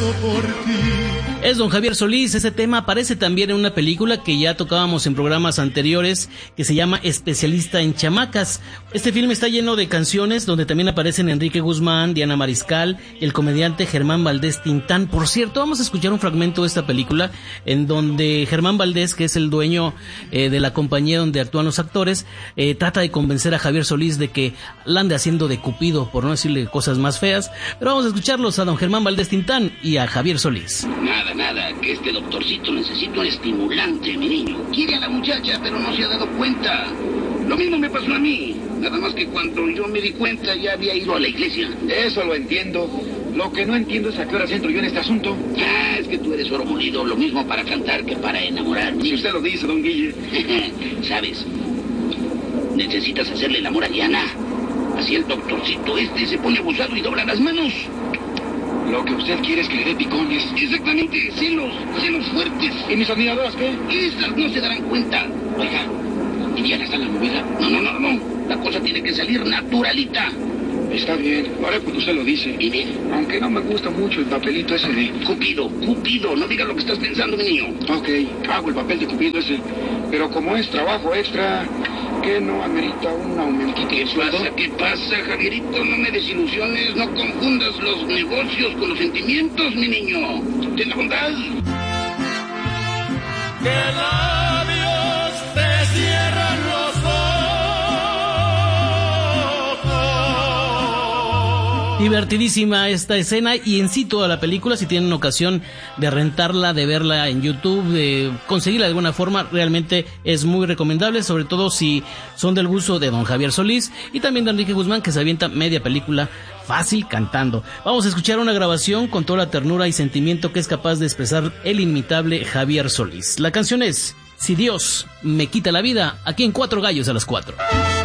por ti. Es don Javier Solís. Ese tema aparece también en una película que ya tocábamos en programas anteriores, que se llama Especialista en Chamacas. Este filme está lleno de canciones donde también aparecen Enrique Guzmán, Diana Mariscal y el comediante Germán Valdés Tintán. Por cierto, vamos a escuchar un fragmento de esta película en donde Germán Valdés, que es el dueño de la compañía donde actúan los actores, trata de convencer a Javier Solís de que la ande haciendo de Cupido, por no decirle cosas más feas. Pero vamos a escucharlos a don Germán Valdés Tintán y a Javier Solís. Nada, que este doctorcito necesita un estimulante, mi niño. Quiere a la muchacha, pero no se ha dado cuenta. Lo mismo me pasó a mí. Nada más que cuando yo me di cuenta ya había ido a la iglesia. Eso lo entiendo. Lo que no entiendo es a qué horas entro yo en este asunto. Ah, es que tú eres oro molido, lo mismo para cantar que para enamorar. Si usted lo dice, don Guille. ¿Sabes? Necesitas hacerle el amor a Diana. Así el doctorcito se pone abusado y dobla las manos. Lo que usted quiere es que le dé picones. Exactamente, celos fuertes. ¿Y mis admiradoras qué? Esas no se darán cuenta. Oiga, ¿y Diana está en la movida? No. La cosa tiene que salir naturalita. Está bien, lo haré porque usted lo dice. Y bien. Aunque no me gusta mucho el papelito ese de... Cupido, no digas lo que estás pensando, mi niño. Ok, hago el papel de Cupido ese. Pero como es trabajo extra, ¿qué no amerita un aumentito de sueldo? ¿Qué pasa, Javierito? No me desilusiones, no confundas los negocios con los sentimientos, mi niño. Ten la bondad. Que labios te cierran los ojos. Divertidísima esta escena y en sí toda la película. Si tienen ocasión de rentarla, de verla en YouTube, de conseguirla de alguna forma, realmente es muy recomendable, sobre todo si son del gusto de don Javier Solís y también de Enrique Guzmán, que se avienta media película fácil cantando. Vamos a escuchar una grabación con toda la ternura y sentimiento que es capaz de expresar el inimitable Javier Solís. La canción es Si Dios me quita la vida, aquí en Cuatro Gallos a las 4.